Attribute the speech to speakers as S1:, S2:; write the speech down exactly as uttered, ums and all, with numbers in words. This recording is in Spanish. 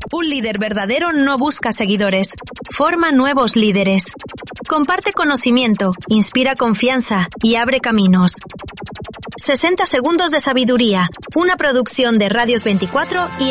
S1: Un líder verdadero no busca seguidores, forma nuevos líderes. Comparte conocimiento, inspira confianza y abre caminos. sesenta segundos de sabiduría, una producción de Radios veinticuatro y